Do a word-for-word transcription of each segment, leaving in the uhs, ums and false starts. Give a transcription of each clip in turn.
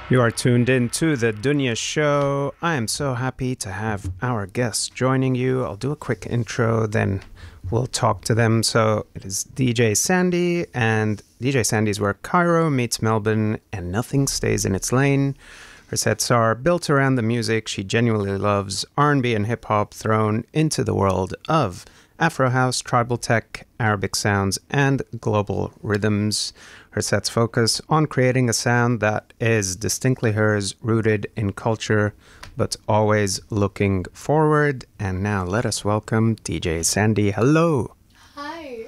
You are tuned in to the Dunya Show. I am so happy to have our guests joining you. I'll do a quick intro, then we'll talk to them. So it is D J Sandy, and D J Sandy's where Cairo meets Melbourne and nothing stays in its lane. Her sets are built around the music she genuinely loves, R and B and hip-hop thrown into the world of Afro house, tribal tech, Arabic sounds, and global rhythms. Her sets focus on creating a sound that is distinctly hers, rooted in culture, but always looking forward. And now let us welcome D J Sandy. Hello. Hi.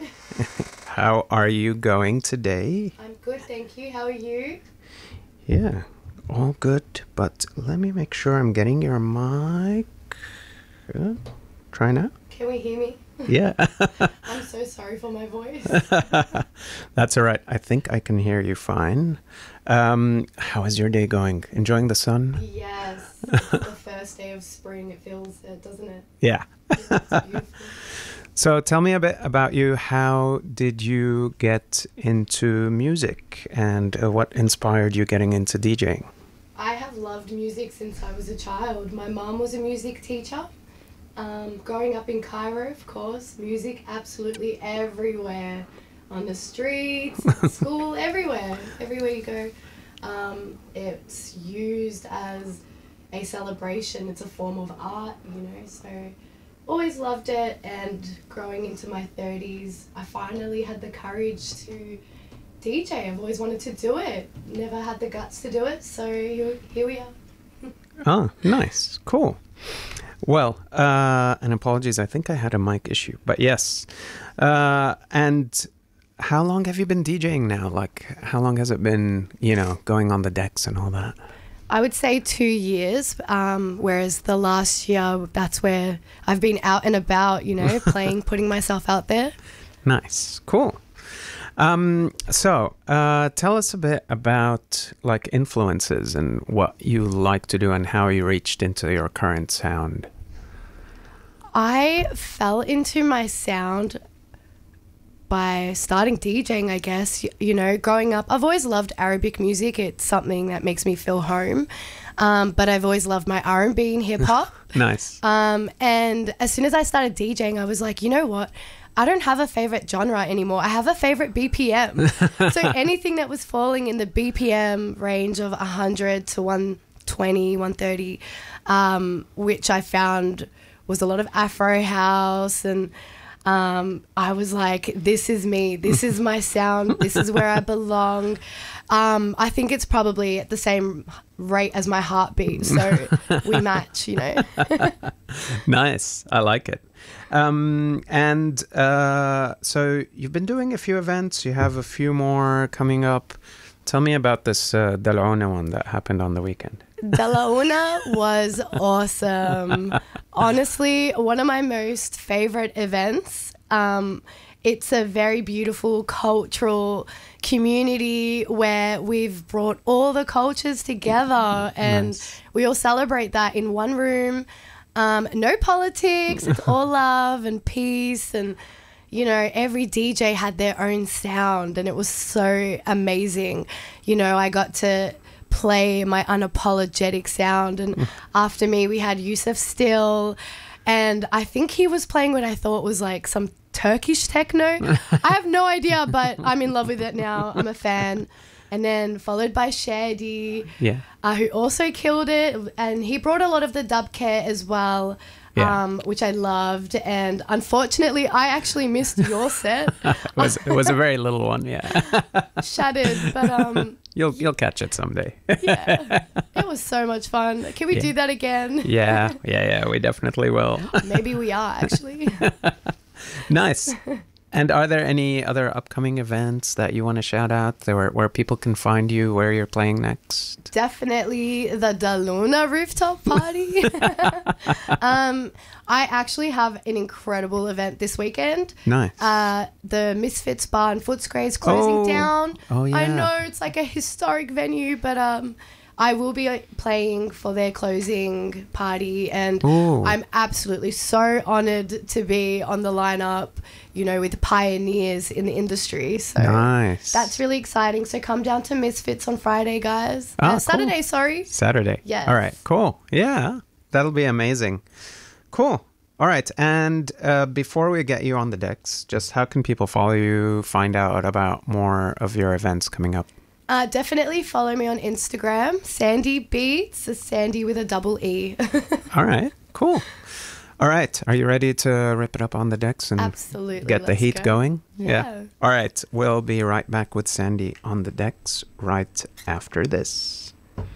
How are you going today? I'm good, thank you. How are you? Yeah, all good, but let me make sure I'm getting your mic. Uh, try now. Can we hear me? Yeah. I'm so sorry for my voice. That's all right. I think I can hear you fine. Um, how is your day going? Enjoying the sun? Yes. It's the first day of spring. It feels it, doesn't it? Yeah. It's beautiful. So tell me a bit about you. How did you get into music, and uh, what inspired you getting into DJing? I have loved music since I was a child. My mom was a music teacher. Um, growing up in Cairo, of course, music absolutely everywhere. On the streets, at school, everywhere. Everywhere you go. Um, it's used as a celebration. It's a form of art, you know, so always loved it. And growing into my thirties, I finally had the courage to D J. I've always wanted to do it. Never had the guts to do it, so here, here we are. Oh, nice. Cool. Well, uh, and apologies, I think I had a mic issue, but yes. Uh, and how long have you been DJing now? Like, how long has it been, you know, going on the decks and all that? I would say two years, um, whereas the last year, that's where I've been out and about, you know, playing, putting myself out there. Nice. Cool. Um, so, uh, tell us a bit about like influences and what you like to do and how you reached into your current sound. I fell into my sound by starting DJing, I guess. You, you know, growing up, I've always loved Arabic music. It's something that makes me feel home. Um, but I've always loved my R and B and hip hop. Nice. Um, and as soon as I started DJing, I was like, you know what? I don't have a favorite genre anymore. I have a favorite B P M. So anything that was falling in the B P M range of one hundred to one twenty, one thirty, um, which I found was a lot of Afro house. And um, I was like, this is me. This is my sound. This is where I belong. Um, I think it's probably at the same rate as my heartbeat. So we match, you know. Nice. I like it. Um, and uh, so you've been doing a few events. You have a few more coming up. Tell me about this uh, Dalauna one that happened on the weekend. Dalauna was awesome. Honestly, one of my most favorite events. Um, it's a very beautiful cultural community where we've brought all the cultures together, and Nice. we all celebrate that in one room. Um, no politics, it's all love and peace, and you know, every D J had their own sound, and it was so amazing. You know, I got to play my unapologetic sound, and after me we had Yusuf Still, and I think he was playing what I thought was like some Turkish techno. I have no idea, but I'm in love with it now. I'm a fan. And then followed by Shady, Yeah. uh, who also killed it, and he brought a lot of the dub care as well, Yeah. um, which I loved. And unfortunately, I actually missed your set. it was it was a very little one, yeah. Shattered, but um, You'll you'll catch it someday. yeah, it was so much fun. Can we Yeah. do that again? Yeah, yeah, yeah. We definitely will. Maybe we are actually. Nice. And are there any other upcoming events that you want to shout out there where, where people can find you, where you're playing next? Definitely the Daluna rooftop party. um, I actually have an incredible event this weekend. Nice. Uh, the Misfits Bar in Footscray is closing Oh. down. Oh, yeah. I know it's like a historic venue, but um, I will be uh, playing for their closing party, and Ooh. I'm absolutely so honoured to be on the lineup, you know, with pioneers in the industry. So Nice. that's really exciting. So come down to Misfits on Friday, guys. Oh, uh, cool. Saturday, sorry. Saturday. Yes. All right, cool. Yeah, that'll be amazing. Cool. All right, and uh, before we get you on the decks, just how can people follow you, find out about more of your events coming up? Uh, definitely follow me on Instagram, Sandy Beats, Sandy with a double E. All right, cool. All right, are you ready to rip it up on the decks and Absolutely. get the let's heat go. going? Yeah. All right, we'll be right back with Sandy on the decks right after this.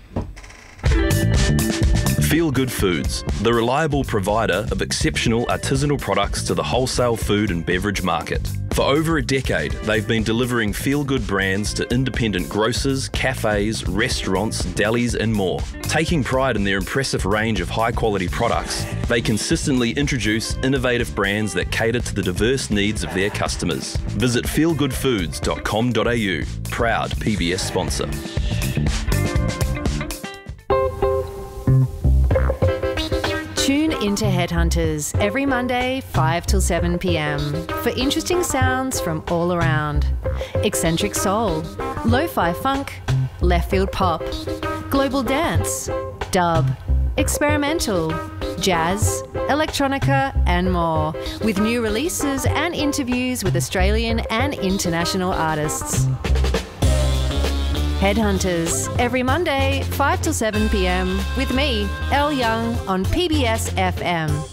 Feel Good Foods, the reliable provider of exceptional artisanal products to the wholesale food and beverage market. For over a decade, they've been delivering feel-good brands to independent grocers, cafes, restaurants, delis and more. Taking pride in their impressive range of high-quality products, they consistently introduce innovative brands that cater to the diverse needs of their customers. Visit feel good foods dot com dot a u, proud P B S sponsor. Tune into Headhunters every Monday, five till seven p m for interesting sounds from all around. Eccentric soul, lo-fi funk, left field pop, global dance, dub, experimental, jazz, electronica and more, with new releases and interviews with Australian and international artists. Headhunters, every Monday, five till seven p m with me, Elle Young, on P B S F M.